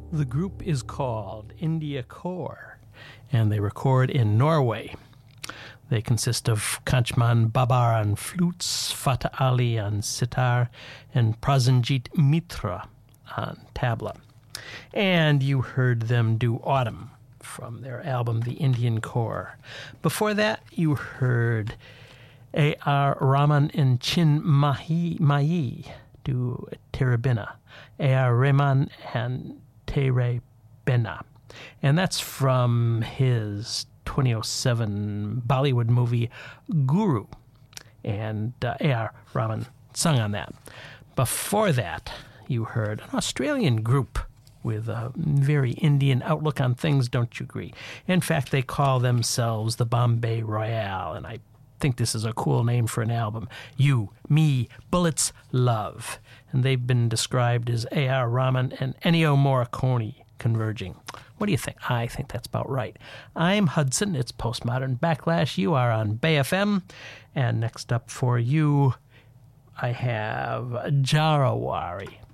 The group is called India Core, and they record in Norway. They consist of Kanchman Babar on flutes, Fatah Ali on sitar, and Prasenjit Mitra on tabla. And you heard them do Autumn from their album The Indian Core. Before that, you heard A.R. Rahman and Chin Mahi do Terabina. A.R. Rahman and Tere Bena. And that's from his 2007 Bollywood movie Guru. And A.R. Rahman sung on that. Before that, you heard an Australian group with a very Indian outlook on things, don't you agree? In fact, they call themselves the Bombay Royale, and I think this is a cool name for an album. You, Me, Bullets, Love. And they've been described as A.R. Rahman and Ennio Morricone converging. What do you think? I think that's about right. I'm Hudson. It's Postmodern Backlash. You are on Bay FM. And next up for you, I have Jarawari.